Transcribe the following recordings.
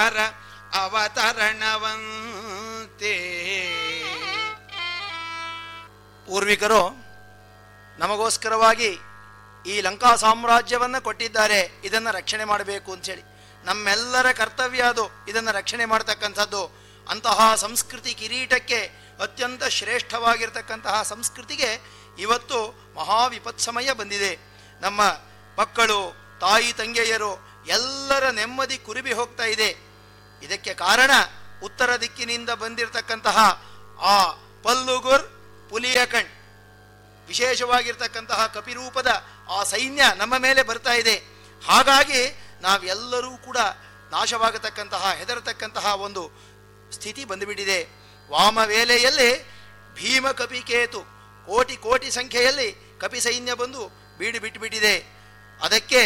ಬೇಹುಗಾರ ಅವತರಣವಂತೆ. ಪೂರ್ವಿಕರು ನಮಗೋಸ್ಕರವಾಗಿ ಈ ಲಂಕಾ ಸಾಮ್ರಾಜ್ಯವನ್ನು ಕೊಟ್ಟಿದ್ದಾರೆ, ಇದನ್ನು ರಕ್ಷಣೆ ಮಾಡಬೇಕು ಅಂತೇಳಿ. ನಮ್ಮೆಲ್ಲರ ಕರ್ತವ್ಯ ಅದು, ಇದನ್ನು ರಕ್ಷಣೆ ಮಾಡ್ತಕ್ಕಂಥದ್ದು. ಅಂತಹ ಸಂಸ್ಕೃತಿ ಕಿರೀಟಕ್ಕೆ, ಅತ್ಯಂತ ಶ್ರೇಷ್ಠವಾಗಿರ್ತಕ್ಕಂತಹ ಸಂಸ್ಕೃತಿಗೆ ಇವತ್ತು ಮಹಾವಿಪತ್ಸಮಯ ಬಂದಿದೆ. ನಮ್ಮ ಮಕ್ಕಳು, ತಾಯಿ ತಂಗೆಯರು ಎಲ್ಲರ ನೆಮ್ಮದಿ ಕುರುಬಿ ಹೋಗ್ತಾ ಇದೆ. ಇದಕ್ಕೆ ಕಾರಣ ಉತ್ತರ ದಿಕ್ಕಿನಿಂದ ಬಂದಿರತಕ್ಕಂತಹ ಆ ಪಲ್ಲುಗುರ್ ಪುಲಿಯಕಣ್, ವಿಶೇಷವಾಗಿರ್ತಕ್ಕಂತಹ ಕಪಿರೂಪದ ಆ ಸೈನ್ಯ ನಮ್ಮ ಮೇಲೆ ಬರ್ತಾ ಇದೆ. ಹಾಗಾಗಿ ನಾವೆಲ್ಲರೂ ಕೂಡ ನಾಶವಾಗತಕ್ಕಂತಹ, ಹೆದರತಕ್ಕಂತಹ ಒಂದು ಸ್ಥಿತಿ ಬಂದುಬಿಟ್ಟಿದೆ. ವಾಮವೇಲೆಯಲ್ಲಿ ಭೀಮ ಕಪಿಕೇತು ಕೋಟಿ ಕೋಟಿ ಸಂಖ್ಯೆಯಲ್ಲಿ ಕಪಿ ಸೈನ್ಯ ಬಂದು ಬೀಡು ಬಿಟ್ಟುಬಿಟ್ಟಿದೆ. ಅದಕ್ಕೆ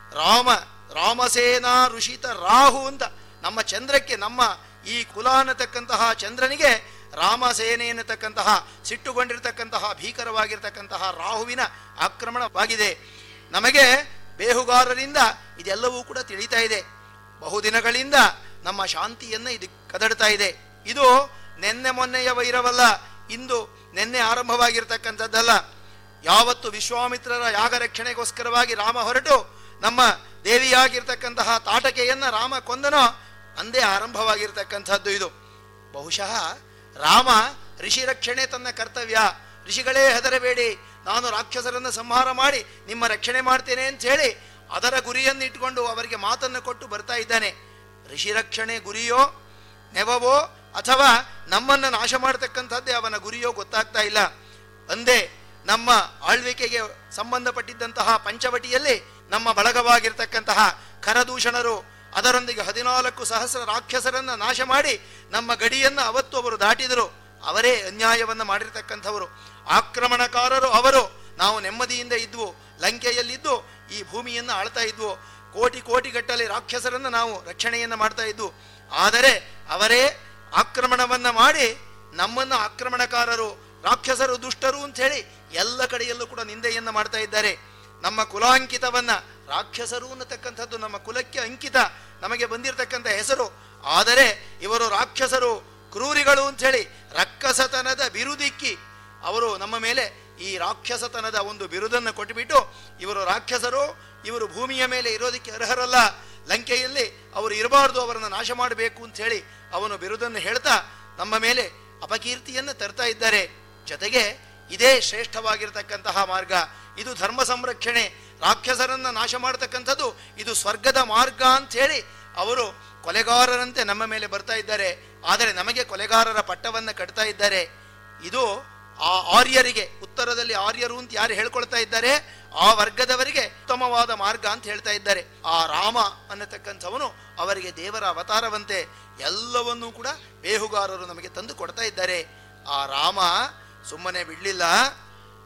ರಾಮಸೇನಾ ಋಷಿತ ರಾಹು ಅಂತ ನಮ್ಮ ಚಂದ್ರಕ್ಕೆ, ನಮ್ಮ ಈ ಕುಲ ಅನ್ನತಕ್ಕಂತಹ ಚಂದ್ರನಿಗೆ ರಾಮಸೇನೆ ಎನ್ನತಕ್ಕಂತಹ ಸಿಟ್ಟುಗೊಂಡಿರ್ತಕ್ಕಂತಹ ಭೀಕರವಾಗಿರ್ತಕ್ಕಂತಹ ರಾಹುವಿನ ಆಕ್ರಮಣವಾಗಿದೆ. ನಮಗೆ ಬೇಹುಗಾರರಿಂದ ಇದೆಲ್ಲವೂ ಕೂಡ ತಿಳಿತಾ ಇದೆ. ಬಹುದಿನಗಳಿಂದ ನಮ್ಮ ಶಾಂತಿಯನ್ನು ಇದು ಕದಡ್ತಾ ಇದೆ. ಇದು ನೆನ್ನೆ ಮೊನ್ನೆಯ ವೈರವಲ್ಲ, ಇಂದು ನೆನ್ನೆ ಆರಂಭವಾಗಿರ್ತಕ್ಕಂಥದ್ದಲ್ಲ. ಯಾವತ್ತು ವಿಶ್ವಾಮಿತ್ರರ ಯಾಗ ರಕ್ಷಣೆಗೋಸ್ಕರವಾಗಿ ರಾಮ ಹೊರಟು ನಮ್ಮ ದೇವಿಯಾಗಿರ್ತಕ್ಕಂತಹ ತಾಟಕೆಯನ್ನು ರಾಮ ಕೊಂದನೋ ಅಂದೇ ಆರಂಭವಾಗಿರ್ತಕ್ಕಂಥದ್ದು ಇದು. ಬಹುಶಃ ರಾಮ ಋಷಿ ರಕ್ಷಣೆ ತನ್ನ ಕರ್ತವ್ಯ, ಋಷಿಗಳೇ ಹೆದರಬೇಡಿ, ನಾನು ರಾಕ್ಷಸರನ್ನು ಸಂಹಾರ ಮಾಡಿ ನಿಮ್ಮ ರಕ್ಷಣೆ ಮಾಡ್ತೇನೆ ಅಂತ ಹೇಳಿ ಅದರ ಗುರಿಯನ್ನು ಇಟ್ಕೊಂಡು ಅವರಿಗೆ ಮಾತನ್ನು ಕೊಟ್ಟು ಬರ್ತಾ ಇದ್ದಾನೆ. ಋಷಿ ರಕ್ಷಣೆ ಗುರಿಯೋ ನೆವವೋ ಅಥವಾ ನಮ್ಮನ್ನು ನಾಶ ಮಾಡತಕ್ಕಂಥದ್ದೇ ಅವನ ಗುರಿಯೋ ಗೊತ್ತಾಗ್ತಾ ಇಲ್ಲ. ಅಂದೇ ನಮ್ಮ ಆಳ್ವಿಕೆಗೆ ಸಂಬಂಧಪಟ್ಟಿದ್ದಂತಹ ಪಂಚವಟಿಯಲ್ಲಿ ನಮ್ಮ ಬಳಗವಾಗಿರ್ತಕ್ಕಂತಹ ಖರದೂಷಣರು ಅದರೊಂದಿಗೆ 14,000 ರಾಕ್ಷಸರನ್ನು ನಾಶ ಮಾಡಿ ನಮ್ಮ ಗಡಿಯನ್ನು ಅವತ್ತು ಅವರು ದಾಟಿದರು. ಅವರೇ ಅನ್ಯಾಯವನ್ನು ಮಾಡಿರ್ತಕ್ಕಂಥವರು, ಆಕ್ರಮಣಕಾರರು ಅವರು. ನಾವು ನೆಮ್ಮದಿಯಿಂದ ಇದ್ವು, ಲಂಕೆಯಲ್ಲಿದ್ದು ಈ ಭೂಮಿಯನ್ನು ಆಳ್ತಾ ಇದ್ವು, ಕೋಟಿ ಕೋಟಿಗಟ್ಟಲೆ ರಾಕ್ಷಸರನ್ನು ನಾವು ರಕ್ಷಣೆಯನ್ನು ಮಾಡ್ತಾ ಇದ್ವು. ಆದರೆ ಅವರೇ ಆಕ್ರಮಣವನ್ನು ಮಾಡಿ ನಮ್ಮನ್ನು ಆಕ್ರಮಣಕಾರರು, ರಾಕ್ಷಸರು, ದುಷ್ಟರು ಅಂತ ಹೇಳಿ ಎಲ್ಲ ಕಡೆಯಲ್ಲೂ ಕೂಡ ನಿಂದೆಯನ್ನು ಮಾಡ್ತಾ ಇದ್ದಾರೆ. ನಮ್ಮ ಕುಲಾಂಕಿತವನ್ನ, ರಾಕ್ಷಸರು ಅನ್ನತಕ್ಕಂಥದ್ದು ನಮ್ಮ ಕುಲಕ್ಕೆ ಅಂಕಿತ, ನಮಗೆ ಬಂದಿರತಕ್ಕಂಥ ಹೆಸರು. ಆದರೆ ಇವರು ರಾಕ್ಷಸರು, ಕ್ರೂರಿಗಳು ಅಂತ ಹೇಳಿ ರಕ್ಕಸತನದ ಬಿರುದಿಕ್ಕಿ ಅವರು ನಮ್ಮ ಮೇಲೆ ಈ ರಾಕ್ಷಸತನದ ಒಂದು ಬಿರುದನ್ನು ಕೊಟ್ಟುಬಿಟ್ಟು ಇವರು ರಾಕ್ಷಸರು, ಇವರು ಭೂಮಿಯ ಮೇಲೆ ಇರೋದಕ್ಕೆ ಅರ್ಹರಲ್ಲ, ಲಂಕೆಯಲ್ಲಿ ಅವರು ಇರಬಾರ್ದು, ಅವರನ್ನು ನಾಶ ಮಾಡಬೇಕು ಅಂತ ಹೇಳಿ ಅವನು ಬಿರುದನ್ನು ಹೇಳ್ತಾ ನಮ್ಮ ಮೇಲೆ ಅಪಕೀರ್ತಿಯನ್ನು ತರ್ತಾ ಇದ್ದಾರೆ. ಜೊತೆಗೆ ಇದೇ ಶ್ರೇಷ್ಠವಾಗಿರ್ತಕ್ಕಂತಹ ಮಾರ್ಗ, ಇದು ಧರ್ಮ ಸಂರಕ್ಷಣೆ, ರಾಕ್ಷಸರನ್ನು ನಾಶ ಮಾಡತಕ್ಕಂಥದ್ದು ಇದು ಸ್ವರ್ಗದ ಮಾರ್ಗ ಅಂತ ಹೇಳಿ ಅವರು ಕೊಲೆಗಾರರಂತೆ ನಮ್ಮ ಮೇಲೆ ಬರ್ತಾ ಇದ್ದಾರೆ. ಆದರೆ ನಮಗೆ ಕೊಲೆಗಾರರ ಪಟ್ಟವನ್ನು ಕಟ್ತಾ ಇದ್ದಾರೆ. ಇದು ಆ ಆರ್ಯರಿಗೆ, ಉತ್ತರದಲ್ಲಿ ಆರ್ಯರು ಅಂತ ಯಾರು ಹೇಳ್ಕೊಳ್ತಾ ಇದ್ದಾರೆ ಆ ವರ್ಗದವರಿಗೆ ಉತ್ತಮವಾದ ಮಾರ್ಗ ಅಂತ ಹೇಳ್ತಾ ಇದ್ದಾರೆ. ಆ ರಾಮ ಅನ್ನತಕ್ಕಂಥವನು ಅವರಿಗೆ ದೇವರ ಅವತಾರವಂತೆ ಎಲ್ಲವನ್ನೂ ಕೂಡ ಬೇಹುಗಾರರು ನಮಗೆ ತಂದು ಕೊಡ್ತಾ ಇದ್ದಾರೆ. ಆ ರಾಮ ಸುಮ್ಮನೆ ಬಿಡಲಿಲ್ಲ.